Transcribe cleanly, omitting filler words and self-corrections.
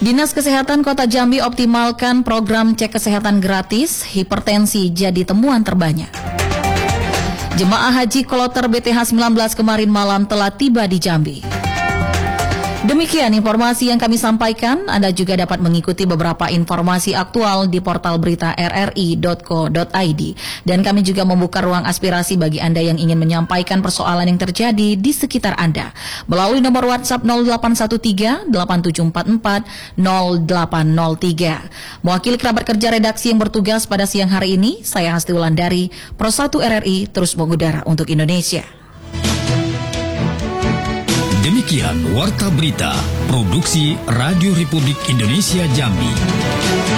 Dinas Kesehatan Kota Jambi optimalkan program cek kesehatan gratis, hipertensi jadi temuan terbanyak. Jemaah haji kloter BTH 19 kemarin malam telah tiba di Jambi. Demikian informasi yang kami sampaikan. Anda juga dapat mengikuti beberapa informasi aktual di portal berita rri.co.id. Dan kami juga membuka ruang aspirasi bagi Anda yang ingin menyampaikan persoalan yang terjadi di sekitar Anda melalui nomor WhatsApp 0813-8744-0803. Mewakili kerabat kerja redaksi yang bertugas pada siang hari ini, saya Hasti Wulandari, Pro 1 RRI terus mengudara untuk Indonesia. Demikian Warta Berita, Produksi Radio Republik Indonesia Jambi.